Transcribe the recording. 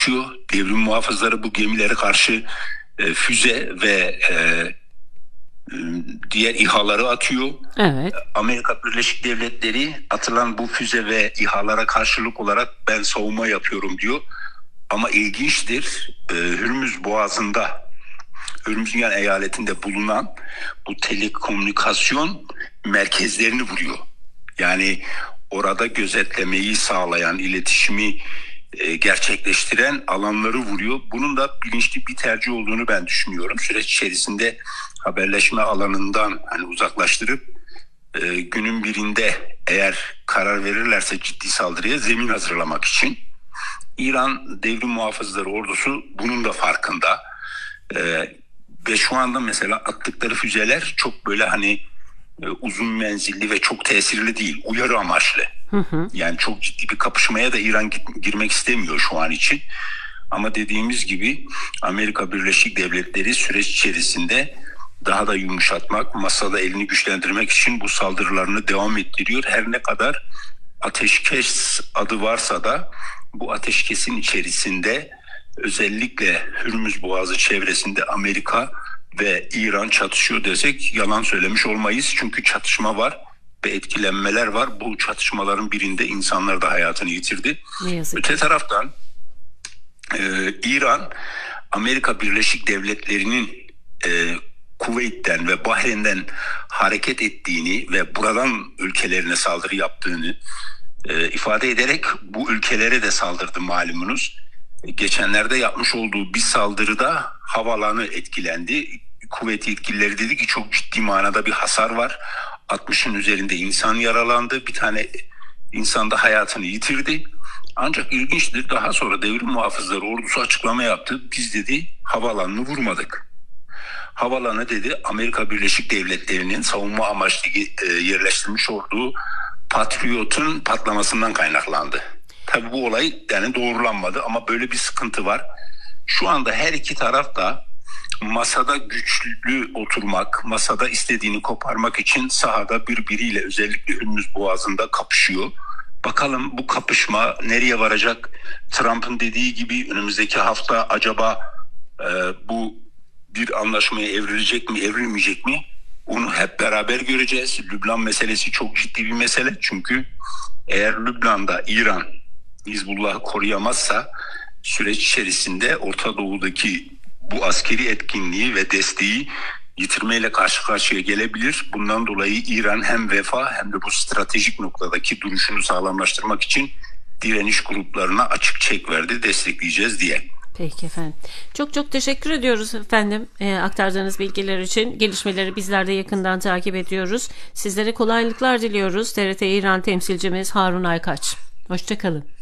Devrim muhafızları bu gemilere karşı füze ve diğer İHA'ları atıyor. Evet. Amerika Birleşik Devletleri atılan bu füze ve İHA'lara karşılık olarak ben savunma yapıyorum diyor. Ama ilginçtir, Hürmüz Boğazı'nda, Hürmüzgan eyaletinde bulunan bu telekomünikasyon merkezlerini vuruyor. Yani orada gözetlemeyi sağlayan, iletişimi gerçekleştiren alanları vuruyor. Bunun da bilinçli bir tercih olduğunu ben düşünüyorum. Süreç içerisinde haberleşme alanından uzaklaştırıp günün birinde eğer karar verirlerse ciddi saldırıya zemin hazırlamak için. İran Devrim Muhafızları ordusu bunun da farkında. Ve şu anda mesela attıkları füzeler çok böyle uzun menzilli ve çok tesirli değil. Uyarı amaçlı. Yani çok ciddi bir kapışmaya da İran girmek istemiyor şu an için. Ama dediğimiz gibi Amerika Birleşik Devletleri süreç içerisinde daha da yumuşatmak, masada elini güçlendirmek için bu saldırılarını devam ettiriyor. Her ne kadar ateşkes adı varsa da bu ateşkesin içerisinde özellikle Hürmüz Boğazı çevresinde Amerika ve İran çatışıyor desek yalan söylemiş olmayız. Çünkü çatışma var ve etkilenmeler var. Bu çatışmaların birinde insanlar da hayatını yitirdi. Öte taraftan İran, Amerika Birleşik Devletleri'nin Kuveyt'ten ve Bahreyn'den hareket ettiğini ve buradan ülkelerine saldırı yaptığını ifade ederek bu ülkelere de saldırdı malumunuz. Geçenlerde yapmış olduğu bir saldırıda havaalanı etkilendi. Kuvvet yetkilileri dedi ki çok ciddi manada bir hasar var. 60'ın üzerinde insan yaralandı. Bir tane insan da hayatını yitirdi. Ancak ilginçtir, daha sonra Devrim Muhafızları ordusu açıklama yaptı. Biz dedi havaalanını vurmadık. Havaalanı dedi Amerika Birleşik Devletleri'nin savunma amaçlı yerleştirmiş olduğu Patriot'un patlamasından kaynaklandı. Tabii bu olay doğrulanmadı ama böyle bir sıkıntı var. Şu anda her iki taraf da masada güçlü oturmak, masada istediğini koparmak için sahada birbiriyle özellikle Hürmüz Boğazı'nda kapışıyor. Bakalım bu kapışma nereye varacak? Trump'ın dediği gibi önümüzdeki hafta acaba bu bir anlaşmaya evrilecek mi, evrilmeyecek mi? Onu hep beraber göreceğiz. Lübnan meselesi çok ciddi bir mesele. Çünkü eğer Lübnan'da İran Hizbullah'ı koruyamazsa süreç içerisinde Orta Doğu'daki bu askeri etkinliği ve desteği yitirmeyle karşı karşıya gelebilir. Bundan dolayı İran hem vefa hem de bu stratejik noktadaki duruşunu sağlamlaştırmak için direniş gruplarına açık çek verdi, destekleyeceğiz diye. Peki efendim. Çok çok teşekkür ediyoruz efendim aktardığınız bilgiler için. Gelişmeleri bizler de yakından takip ediyoruz. Sizlere kolaylıklar diliyoruz. TRT İran temsilcimiz Harun Aykaç. Hoşça kalın.